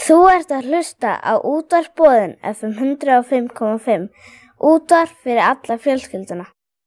Þú ert að hlusta á Útvarp Boðin FM 105,5. Útvarp fyrir alla fjölskylduna.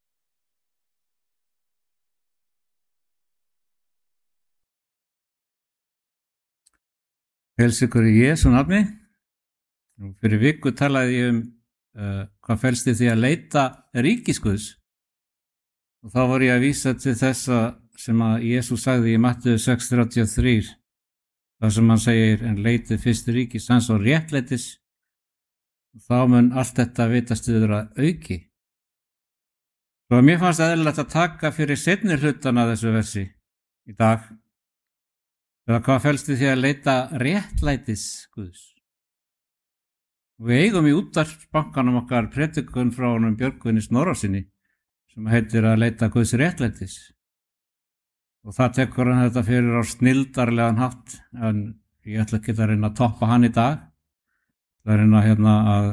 Heils ykkur í Jesú nafni. Fyrir viku talaði ég hvað felst í því að leita ríkis Guðs. Og þá var ég að vísa til þessa sem að Jesú sagði í Matthew 6:33. Það sem hann segir, en leitið fyrst ríkis hans og réttlætis, þá mun allt þetta vitast yfir að auki. Svo mér fannst eðlilegt að taka fyrir seinni hlutana þessu versi í dag. Eða hvað felst í því að leita réttlætis Guðs. Við eigum í útvarpsbankanum okkar predikun frá honum Björgvini Snorrasyni sem heitir að leita Guðs réttlætis. Og það tekur hann þetta fyrir á snildarlegan hátt, en ég ætla ekki að reyna að toppa hann í dag. Það er reyna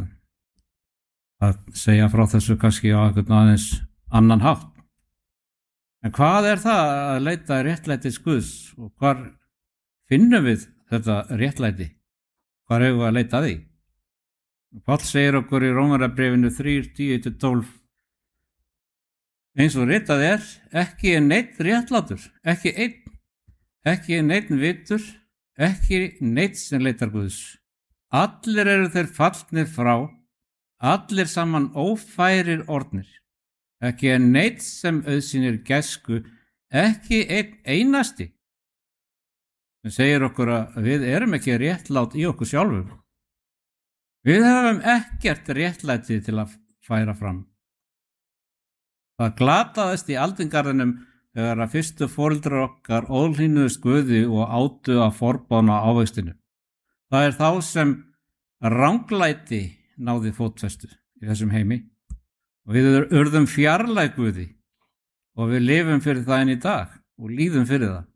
að segja frá þessu kannski á einhvern aðeins annan hátt. En hvað er það að leita réttlætis Guðs og hvar finnum við þetta réttlæti? Hvar eigum við að leita að því? Páll segir okkur í Rómarbréfinu 3:10-12. Eins og ritað ekki neinn réttlátur, ekki neinn vitur, ekki neinn sem leitar Guðs. Allir eru þeir fallnir frá, allir saman ófærir orðnir. Ekki neinn sem auðsýnir gæsku, ekki einn einasti. Það segir okkur að við erum ekki réttlát í okkur sjálfum. Við höfum ekkert réttlæti til að færa fram. Það glataðist í aldingarðinum þegar að fyrstu foreldrar okkar óhlýnuðust Guði og átu að forbána ávextinu. Það er þá sem ranglæti náði fótfestu í þessum heimi og við urðum fjarlæg Guði og við lifum fyrir það enn í dag og líðum fyrir það.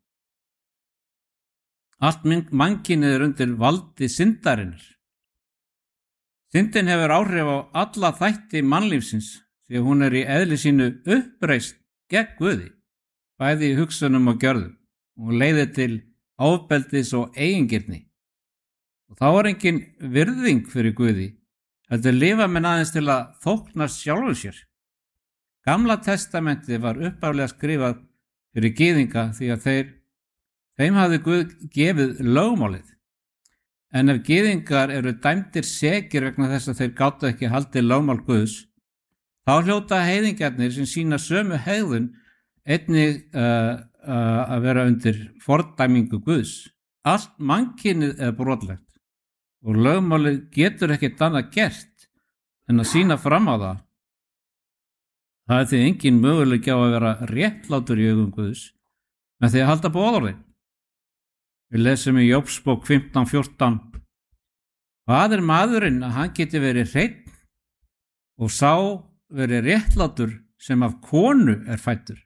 Allt mannkynið er undir valdi syndarinnar. Syndin hefur áhrif á alla þætti mannlífsins því að hún er í eðli sínu uppreist gegn Guði, bæði í hugsunum og gjörðum. Hún leiðir til ofbeldis og eigingirni. Og þá er engin virðing fyrir Guði, heldur lifa menn aðeins til að þóknast sjálfum sér. Gamla testamentið var upphaflega skrifað fyrir gyðinga því að þeim hafði Guð gefið lögmálið. En ef gyðingar eru dæmdir sekir vegna þess að þeir gátu ekki haldið lögmál Guðs, þá hljóta heiðingjarnir sem sína sömu hegðun einnig að vera undir fordæmingu Guðs. Allt mannkynið er brotlegt og lögmálið getur ekkert annað gert en að sína fram á það. Það er því engin möguleiki á að vera réttlátur í augum Guðs með því að halda boðorðin. Við lesum í Jóbsbók 15:14. Hvað er maðurinn að hann geti verið hreinn og sá verið réttlátur sem af konu er fæddur?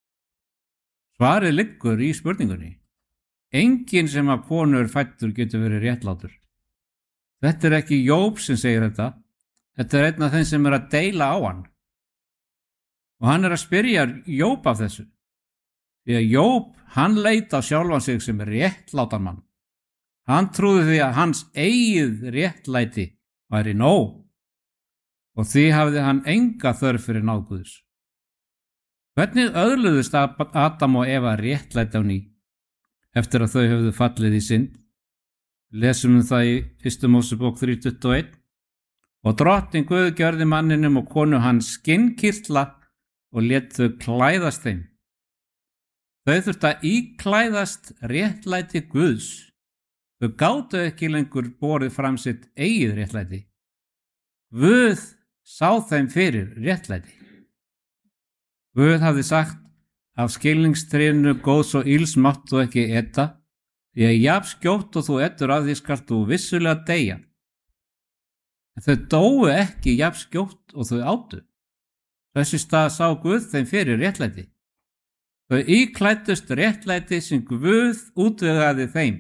Svarið liggur í spurningunni. Enginn sem af konu er fæddur getur verið réttlátur. Þetta er ekki Jób sem segir þetta. Þetta er einn af þeim sem er að deila á hann. Og hann er að spyrja Jób af þessu. Því að Jób, hann leit á sjálfan sig sem réttlátan mann. Hann trúði því að hans eigið réttlæti væri nóg. Og því hafði hann enga þörf fyrir náð Guðs. Hvernig öðluðust Adam og Eva réttlæti á ný eftir að þau höfðu fallið í synd? Lesum það í 1. Mósebók 3:21. Og drottinn Guð gjörði manninum og konu hans skinnkirtla og lét þau klæðast þeim. Þau þurftu að íklæðast réttlæti Guðs. Þau gátu ekki lengur borið fram sitt eigið réttlæti. Guð sá þeim fyrir réttlæti. Guð hafði sagt, af skilningstrénu góðs og ills máttu ekki eta, því að jafn skjótt og þú etur af því skalt þú vissulega deyja. En þau dóu ekki jafn skjótt og þau átu. Þessi stað sá Guð þeim fyrir réttlæti. Þau íklæddust réttlæti sem Guð útvegaði þeim.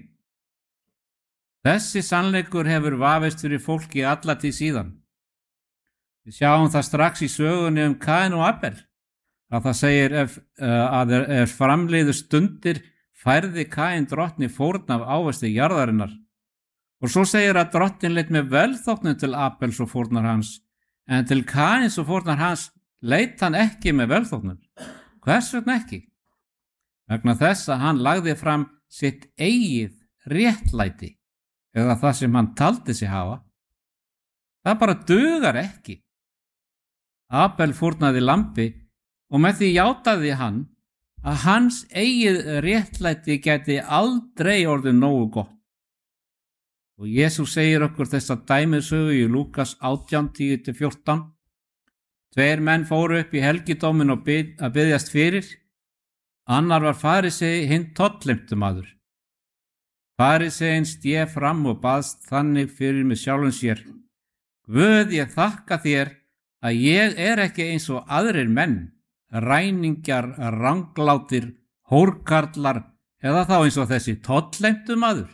Þessi sannleikur hefur vafist fyrir fólki alla tíð síðan. Við sjáum það strax í sögunni Kain og Abel, að það segir ef framliðu stundir færði Kain drottni fórn af ávexti jarðarinnar Og svo segir að Drottinn leit með velþóknun til Abels og fórnar hans, en til Kains og fórnar hans leit hann ekki með velþóknun. Hvers vegna ekki? Vegna þess að hann lagði fram sitt eigið réttlæti, eða það sem hann taldi sig hafa. Það bara dugar ekki. Abel fórnaði lambi og með því játaði hann að hans eigið réttlæti gæti aldrei orðið nógu gott. Og Jesús segir okkur þessa dæmisögu í Lúkas 18:10-14. 2 menn fóru upp í helgidóminn og að biðjast fyrir. Annar var farisei, hinn tollheimtumaður. Fariseinn sté fram og baðst þannig fyrir með sjálfum sér: Guð, ég þakka þér að ég er ekki eins og aðrir menn, ræningjar, ranglátir, hórkarlar eða þá eins og þessi tollheimtumaður.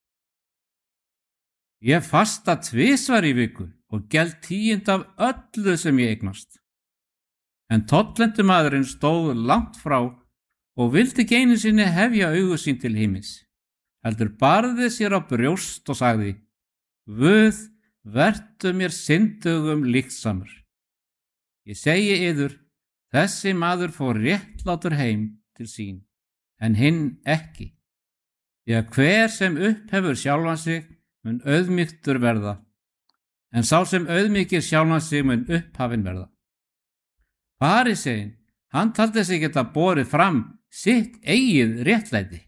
Ég fasta 2 í viku og geld 10% af öllu sem ég eignast. En tollheimtumaðurinn stóð langt frá og vildi ekki einu sinni hefja augu sín til himins, heldur barði sér á brjóst og sagði: Guð, vertu mér syndugum líksamur. Ég segi yður, þessi maður fór réttlátur heim til sín, en hinn ekki. Því að hver sem upphefur sjálfan sig mun auðmýktur verða, en sá sem auðmýkir sjálfan sig mun upphafinn verða. Fariseinn, hann taldi sig geta borið fram sitt eigið réttlæti.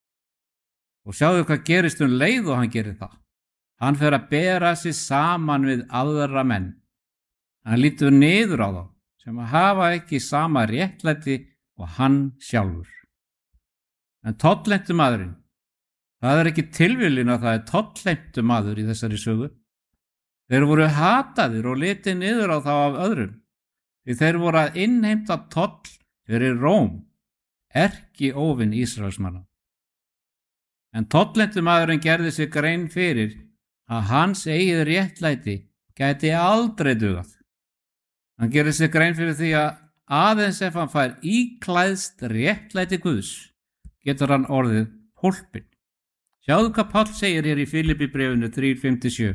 Og sjáðu hvað gerist leið og hann gerir það. Hann fer að bera sig saman við aðra menn. Hann lítur niður á þá sem að hafa ekki sama réttlæti og hann sjálfur. En tollheimtumaðurinn, það er ekki tilviljun að það er tollheimtumaður í þessari sögu. Þeir voru hataðir og litið niður á þá af öðrum, því þeir voru að innheimta toll fyrir Róm, erkióvin Ísraelsmanna. En tollheimtumaðurinn gerði sig grein fyrir að hans eigið réttlæti gæti aldrei dugað. Hann gerði sig grein fyrir því að aðeins ef hann fær íklæðst réttlæti Guðs, getur hann orðið hólpinn. Sjáðu hvað Páll segir hér í Filippíbréfinu 3:5-7.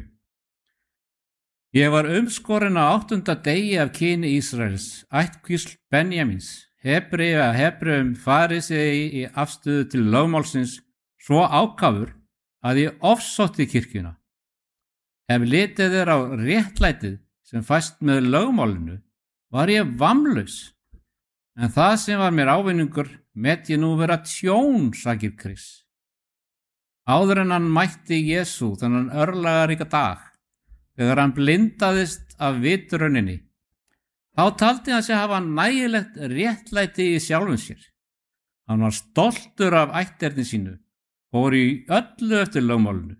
Ég var umskorinn á 8. degi af kyni Ísraels, ættkvísl Benjamins, Hebrei að Hebreum, farisei í afstöðu til lögmálsins, svo ákafur að ég ofsótti kirkjuna. Ef litið er á réttlætið sem fæst með lögmálinu, var ég vammlaus, en það sem var mér ávinningur met ég nú vera tjón, sagir Krist. Áður en hann mætti Jesú þennan örlagaríka dag, þegar hann blindaðist af vitrauninni, þá taldi hann sig hafa nægilegt réttlæti í sjálfum sér. Hann var stoltur af ætterni sínu, fór í öllu eftir lögmálinu.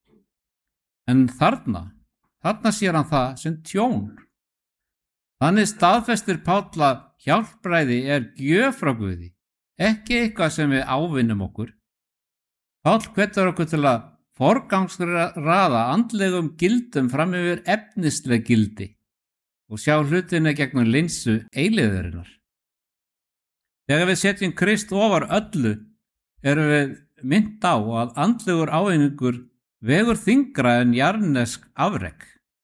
En þarna sér hann það sem tjón. Þannig staðfestir Páll að hjálpræði er gjöf frá Guði, ekki eitthvað sem við ávinnum okkur. Páll hvetur okkur til að forgangsraða andlegum gildum fram yfir efnisleg gildi og sjá hlutina gegnum linsu eilífðarinnar. Þegar við setjum Krist ofar öllu, erum við minnt á að andlegur ávinningur vegur þyngra en jarnesk afrek.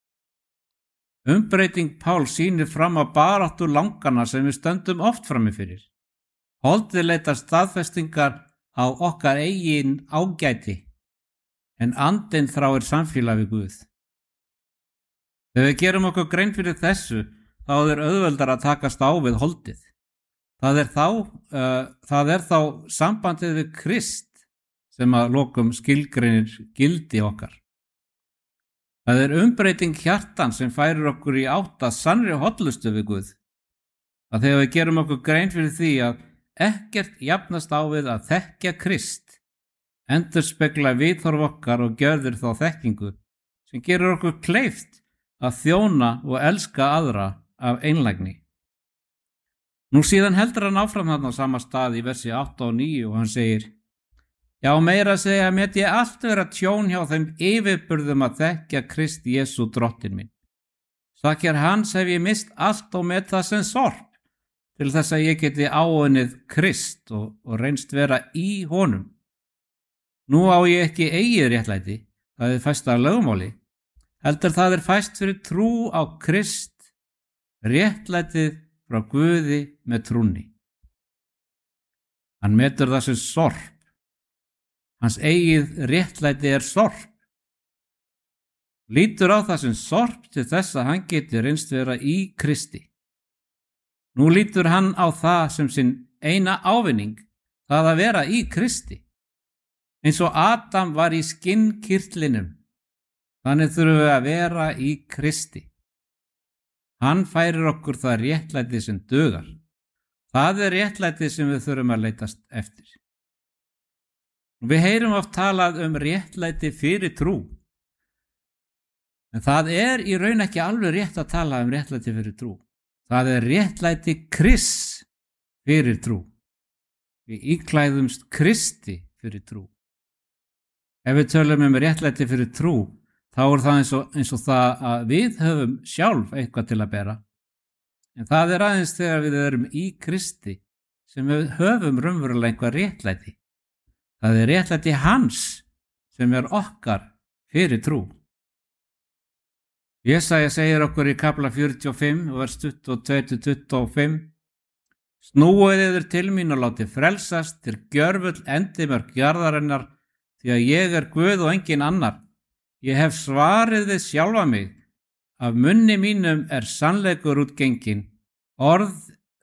Umbreyting Páls sýnir fram á baráttu langana sem við stöndum oft frammi fyrir. Holdið leitar staðfestingar á okkar eigin ágæti, en andinn þráir samfélag við Guð. Þegar við gerum okkur grein fyrir þessu, þá er auðveldar að takast á við holdið. Það er þá sambandið við Krist sem að lokum skilgreinir gildi okkar. Það er umbreyting hjartan sem færir okkur í átt að sannri hollustu við Guð. Að þegar við gerum okkur grein fyrir því að ekkert jafnast á við að þekkja Krist, endurspegla viðhorf okkar og gjörðir þá þekkingu sem gerir okkur kleift að þjóna og elska aðra af einlægni. Nú síðan heldur hann áfram þarna á sama stað í versi 8 og 9 og hann segir: Já, meira að segja met ég allt vera tjón hjá þeim yfirburðum að þekkja Krist Jesú drottinn minn. Sakir hans hef ég mist allt og met það sem sorp, til þess að ég geti áunnið Krist og reynst vera í honum. Nú á ég ekki eigið réttlæti, það fæst af lögmáli, heldur það fæst fyrir trú á Krist, réttlætið frá Guði með trúnni. Hann metur það sem sorp. Hans eigið réttlæti sorp. Lítur á það sem sorp til þess að hann geti reynst vera í Kristi. Nú lítur hann á það sem sinn eina ávinning, það að vera í Kristi. Eins og Adam var í skinnkirtlinum, þannig þurfum við að vera í Kristi. Hann færir okkur það réttlæti sem dugar. Það réttlæti sem við þurfum að leitast eftir. Við heyrum oft talað réttlæti fyrir trú. En það í raun ekki alveg rétt að tala réttlæti fyrir trú. Það réttlæti Krists fyrir trú. Við íklæðumst Kristi fyrir trú. Ef við tölum réttlæti fyrir trú, þá það eins og það að við höfum sjálf eitthvað til að bera. En það aðeins þegar við erum í Kristi sem við höfum raunverulega eitthvað réttlæti. Það réttlæti hans sem okkar fyrir trú. Jesaja segir okkur í kafla 45, vers 22-25: Snúið yður til mín og látið frelsast til gjörfull endimörk jarðarinnar, því að ég Guð og engin annar. Ég hef svarið við sjálfa mig, af munni mínum sannleikur útgengin, orð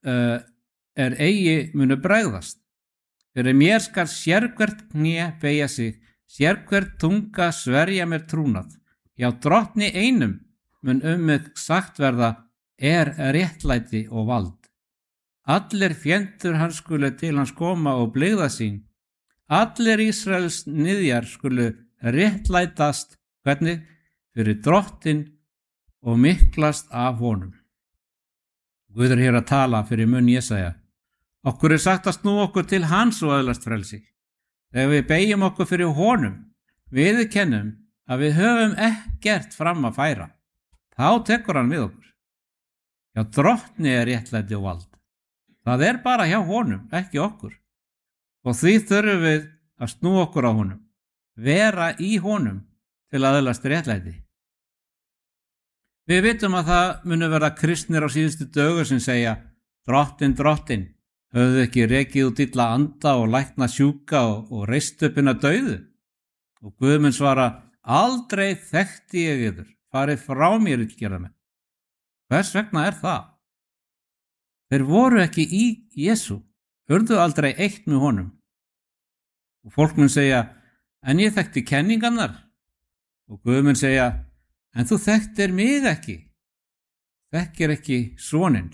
eigi munu bregðast. Fyrir mér skal sérhvert kné beygja sig, sérhvert tunga sverja mér trúnað. Já, drottni einum mun mig sagt verða réttlæti og vald. Allir fjendtur hans skulu til hans koma og blygða sín. Allir Ísraels niðjar skulu réttlætast, hvernig? Fyrir drottin og miklast af honum. Guð hér að tala fyrir munn Jesaja. Okkur sagt að snúa okkur til hans og öðlast frelsi. Þegar við beygjum okkur fyrir honum, viðurkennum að við höfum ekkert fram að færa, þá tekur hann við okkur. Já, drottni réttlæti og vald. Það bara hjá honum, ekki okkur. Og því þurfum við að snúa okkur á honum, vera í honum til að öðlast réttlæti. Við vitum að það munu verða kristnir á síðustu dögur sem segja: Drottin, drottin, höfðu ekki rekið út illa anda og lækna sjúka og reist upp hina dauðu? Og Guð mun svara: Aldrei þekkti ég yður, farið frá mér illgerðamenn. Hvers vegna það? Þeir voru ekki í Jesú, hurðu aldrei eitt með honum. Og fólk mun segja: En ég þekkti kenningarnar. Og Guð mun segja: En þú þekktir mig ekki, þekkir ekki soninn.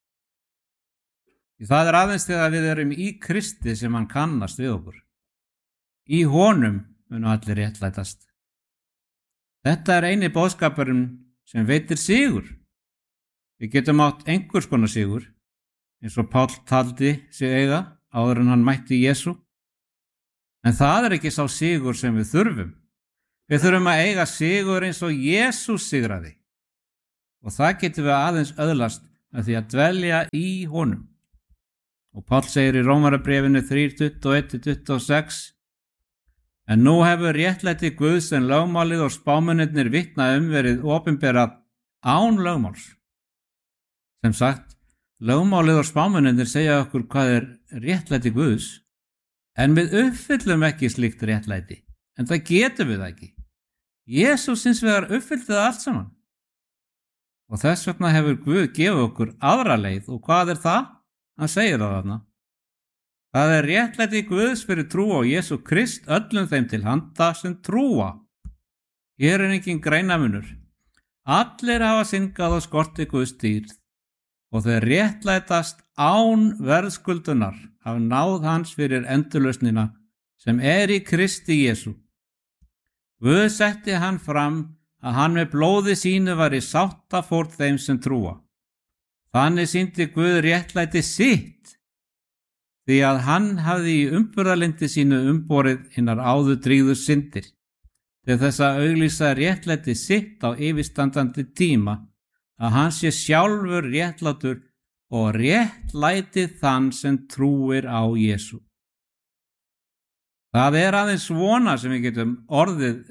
Það aðeins þegar við erum í Kristi sem hann kannast við okkur. Í honum munu allir réttlætast. Þetta eini boðskapurinn sem veitir sigur. Við getum átt einhvers konar sigur, eins og Páll taldi sig eiga áður en hann mætti Jesú. En það ekki sá sigur sem við þurfum. Við þurfum að eiga sigur eins og Jesús sigraði. Og það getum við aðeins öðlast með því að dvelja í honum. Og Páll segir í Rómarabréfinu 3:21-26: En nú hefur réttlæti Guðs en lögmálið og spámennirnir vitna verið opinberað án lögmáls. Sem sagt, lögmálið og spámennirnir segja okkur hvað réttlæti Guðs, en við uppfyllum ekki slíkt réttlæti, en það getum við ekki. Jesús hins vegar uppfyllti það allt saman. Og þess vegna hefur Guð gefið okkur aðra leið, og hvað það? Hann segir það þarna. Það réttlæti Guðs fyrir trú á Jesú Krist öllum þeim til handa sem trúa. Hér engin greinamunur. Allir hafa syndgað og skorti Guðs dýrð, og þeir réttlætast án verðskuldunar af náð hans fyrir endurlausnina sem í Kristi Jesú. Guð setti hann fram að hann með blóði sínu var í sáttafórn þeim sem trúa. Þannig sýndi Guð réttlæti sitt, því að hann hafði í umburðarlyndi sínu umborið hinar áður drígðu syndir, til þess að auglýsa réttlæti sitt á yfirstandandi tíma, að hann sé sjálfur réttlátur og réttlæti þann sem trúir á Jesú. Það aðeins svona sem við getum orðið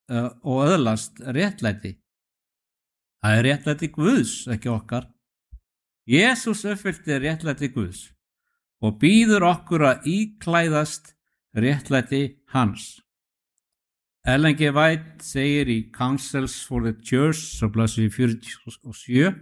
og öðlast réttlæti. Það er réttlæti Guðs, ekki okkar. Jesús uppfyllti réttlæti Guðs og býður okkur að íklæðast réttlæti hans. Ellen G. White segir í Counsels for the Church á blaðsíðu 47: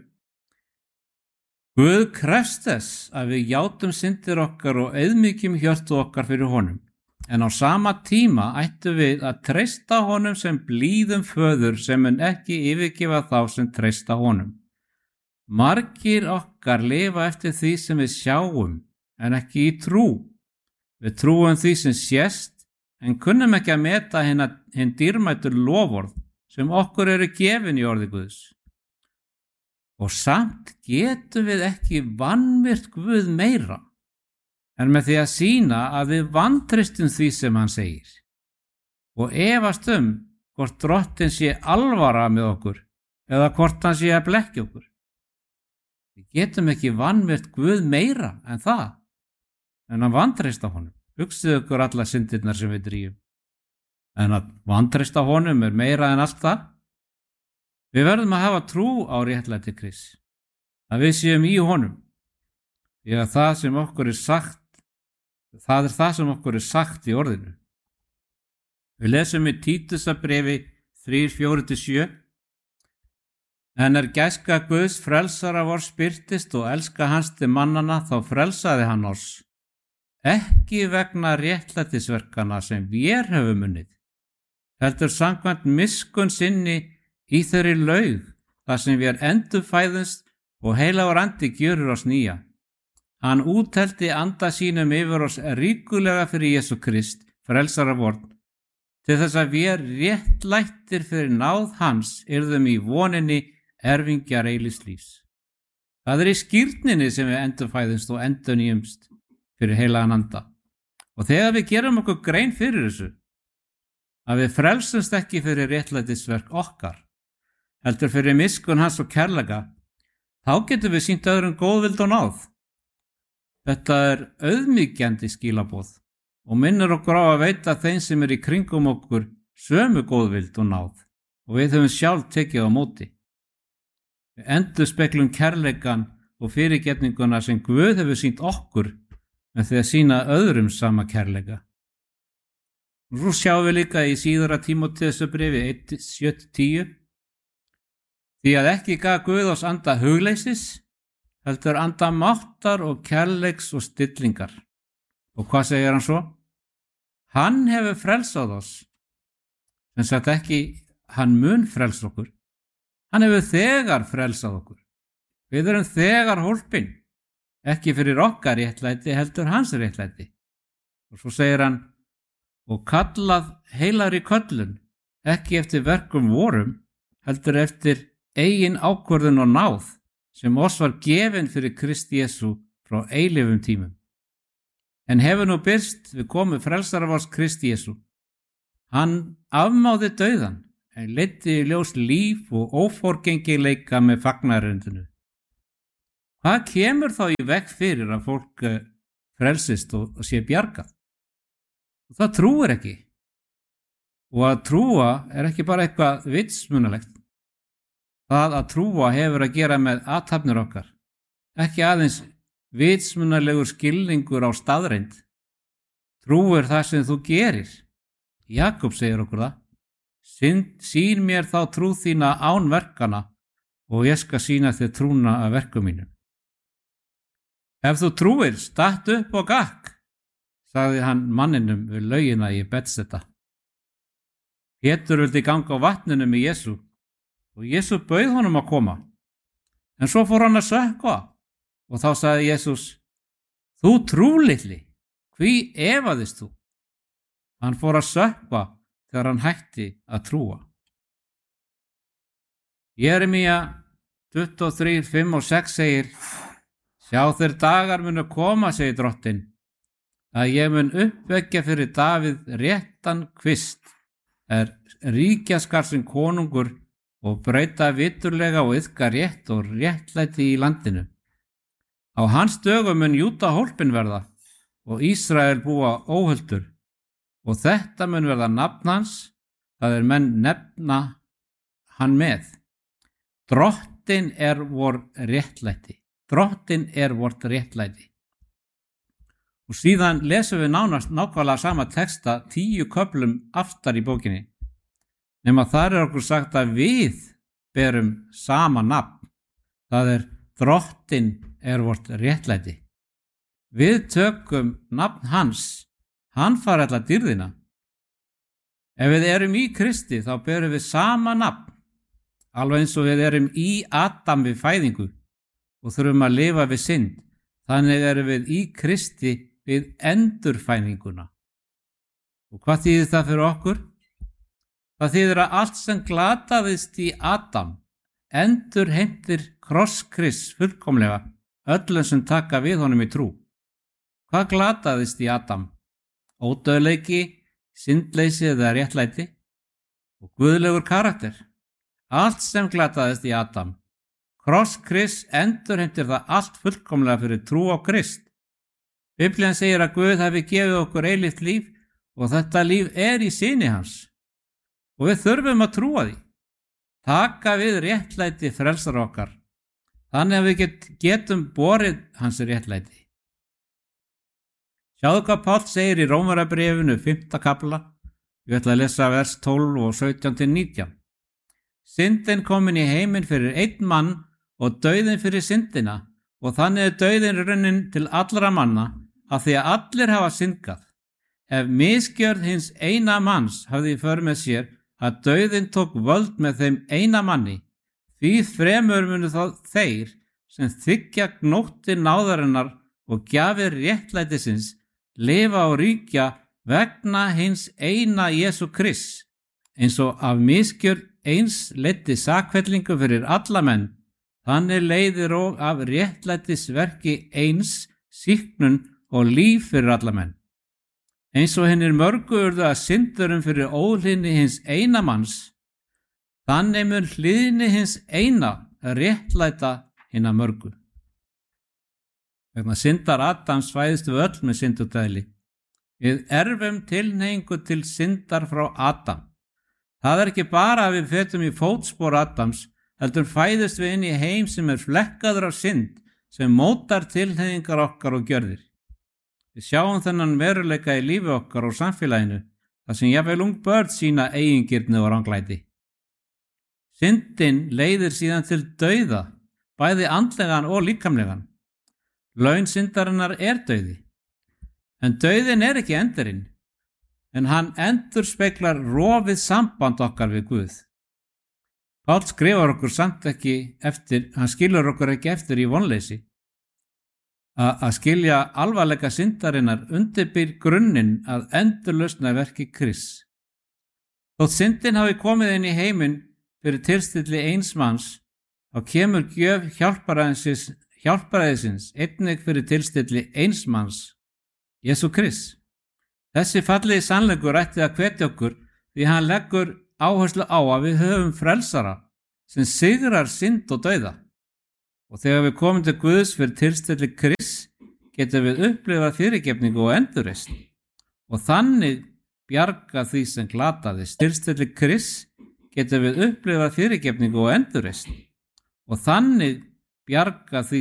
Guð krefst þess að við játum syndir okkar og auðmýkjum hjörtu okkar fyrir honum, en á sama tíma ættum við að treysta honum sem blíðum föður sem mun ekki yfirgefa þá sem treysta honum. Margir okkar lifa eftir því sem við sjáum, en ekki í trú. Við trúum því sem sést, en kunnum ekki að meta hinn dýrmætur loforð sem okkur eru gefin í orði Guðs. Og samt getum við ekki vanvirt Guð meira, en með því að sýna að við vantristum því sem hann segir og efast hvort Drottinn sé alvara með okkur eða hvort hann sé að blekkja okkur. Við getum ekki vanvirt Guð meira en það, en að vantrista honum. Hugsið ykkur alla syndirnar sem við drýjum. En að vantrista honum er meira en allt það. Við verðum að hafa trú á réttlæti Krists, að við séum í honum. Því að það er það sem okkur er sagt í orðinu. Við lesum í Títusarbréfi 3:4-7: En gæska Guðs frelsara vors birtist og elska hans til mannanna, þá frelsaði hann oss, ekki vegna réttlætisverkana sem vér höfum unnið, heldur samkvæmt miskunn sinni í þeirri laug, þar sem vér endurfæðumst og heilagur andi gjörir oss nýja. Hann úthelti anda sínum yfir oss ríkulega fyrir Jesú Krist, frelsara vorn, til þess að vér réttlættir fyrir náð hans yrðum í voninni erfingjar eilífs lífs. Það er í skírninni sem við endurfæðumst og endurnýjumst fyrir heilagan anda. Og þegar við gerum okkur grein fyrir þessu, að við frelsumst ekki fyrir réttlætisverk okkar, heldur fyrir miskunn hans og kærleika, þá getum við sýnt öðrum góðvild og náð. Þetta er auðmýkjandi skilaboð og minnir okkur á að veita þeim sem í kringum okkur sömu góðvild og náð, og við höfum sjálf tekið á móti. Við endurspeglum kærleikan og fyrirgefninguna sem Guð hefur sýnt okkur með því að sýna öðrum sama kærleika. Og svo sjáum við líka í síðara Tímóteusarbréfi 1:7-10: Því að ekki gaf Guð oss anda hugleysis, heldur anda máttar og kærleiks og stillingar. Og hvað segir hann svo? Hann hefur frelsað oss, sem sagt ekki hann mun frelsa okkur. Hann hefur þegar frelsað okkur. Við erum þegar hólpin, ekki fyrir okkar réttlæti, heldur hans réttlæti. Og svo segir hann: og kallað heilagri köllun, ekki eftir verkum vorum, heldur eftir eigin ákvörðun og náð, sem oss var gefin fyrir Krist Jesú frá eilífum tímum. En hefur nú birst við komu frelsara vors Krist Jesú. Hann afmáði dauðan, en leiddi í ljós líf og óforgengileika með fagnaðarerindinu. Hvað kemur þá í veg fyrir að fólk frelsist og sé bjargað? Og það trúir ekki. Og að trúa er ekki bara eitthvað vitsmunalegt. Það að trúa hefur að gera með athafnir okkar, ekki aðeins vitsmunalegur skilningur á staðreind. Trú er það sem þú gerir. Jakob segir okkur það: Sýn mér þá trú þína án verkana og ég skal sýna þér trúna af verkum mínum. Ef þú trúir, statt upp og gakk, sagði hann manninum við laugina í Betseta. Pétur vildi ganga á vatninu með Jesú og Jesú bauð honum að koma. En svo fór hann að sökkva og þá sagði Jesús: Þú trúlitli, hví efaðist þú? Hann fór að sökkva þegar hann hætti að trúa. Jeremía 23:5-6 segir: Sjá þeir dagar munu koma, segir Drottinn, að ég mun uppvekja fyrir Davíð réttan kvist, ríkja skal sem konungur og breyta viturlega og iðka rétt og réttlæti í landinu. Á hans dögum mun Júda hólpin verða og Ísrael búa óhultur, og þetta mun verða nafn hans, það menn nefna hann með. Drottinn vor réttlæti. Drottinn vort réttlæti. Og síðan lesum við nánast nákvæmlega sama texta 10 köflum aftar í bókinni. Nema þar okkur sagt að við berum sama nafn. Það Drottinn vort réttlæti. Við tökum nafn hans. Hann fær alla dýrðina. Ef við erum í Kristi þá berum við sama nafn. Alveg eins og við erum í Adam við fæðingu og þurfum að lifa við synd. Þannig erum við í Kristi við endurfæðinguna. Og hvað þýðir það fyrir okkur? Það þýðir að allt sem glataðist í Adam endurheimtir kross Krists fullkomlega öllum sem taka við honum í trú. Hvað glataðist í Adam? Ódauðleiki, syndleysi eða réttlæti og guðlegur karakter. Allt sem glataðist í Adam. Kross Krists endurheimtir það allt fullkomlega fyrir trú á Krist. Biblían segir að Guð hafi gefið okkur eilíft líf og þetta líf í syni hans. Og við þurfum að trúa því. Taka við réttlæti frelsar okkar. Þannig að við getum borið hans réttlæti. Sjáðu hvað Páll segir í Rómarabréfinu 5. kafla. Ég ætla að lesa vers 12 og 17-19. Syndin komin í heiminn fyrir einn mann og dauðinn fyrir syndina og þannig dauðinn runnin til allra manna af því að allir hafa syndgað. Ef misgjörð hins eina manns hafði í för með sér að dauðinn tók völd með þeim eina manni, því fremur munu þá þeir sem þiggja gnótti náðarinnar og gjafir réttlætisins lifa og ríkja vegna hins eina Jesú Krists, eins og af misgjörð eins leiddi sakfellingu fyrir alla menn, þannig leiðir og af réttlætisverki eins sýknun og líf fyrir alla menn. Eins og hinnir mörgu urðu að syndurum fyrir óhlýðni hins eina manns, þannig mun hlýðni hins eina réttlæta hinna mörgu. Vegna syndar Adams fæðist við öll með syndudæli. Við erfum tilhneigingu til syndar frá Adam. Það ekki bara að við fetum í fótspor Adams, heldur fæðist við inn í heim sem flekkaður af synd, sem mótar tilhneigingar okkar og gjörðir. Við sjáum þennan veruleika í lífi okkar og samfélaginu, þar sem jafnvel ung börn sína eigingirni og ranglæti. Syndin leiðir síðan til dauða, bæði andlegan og líkamlegan. Laun syndarinnar dauði. En dauðin ekki endurinn, en hann endurspeglar rofið samband okkar við Guð. Páll skrifar okkur samt hann skilur okkur ekki eftir í vonleysi. Að skilja alvarleika syndarinnar undirbýr grunninn að endurlausna verki Krists. Þótt syndin hafi komið inn í heiminn fyrir tilstilli eins manns, þá kemur gjöf hjálparæðisins einnig fyrir tilstilli eins manns, Jesú Krist. Þessi fallegi sannleikur ætti að hvetja okkur því hann leggur áherslu á að við höfum frelsara sem sigrar synd og dauða. Og þegar við komum til Guðs fyrir tilstilli Krist getum við upplifað fyrirgefningu og endurreisn og þannig bjarga því sem glataðist. Tilstilli Krist getum við upplifað fyrirgefningu og endurreisn og þannig bjarga því